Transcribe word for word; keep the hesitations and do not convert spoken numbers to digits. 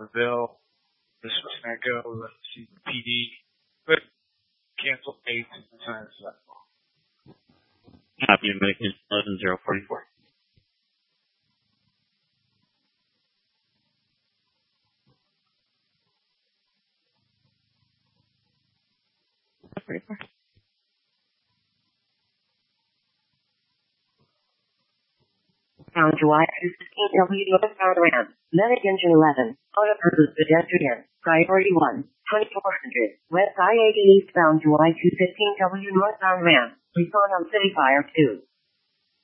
Somerville. This was going to go to see the P D, but cancel eight and sign us up. Happy to make it eleven zero forty-four. forty-four. Bound to I two fifteen W northbound ramp. Medic engine eleven. Auto purpose pedestrian. Priority one. twenty-four hundred. West I eighty eastbound to I two fifteen W northbound ramp. Respond on City Fire two.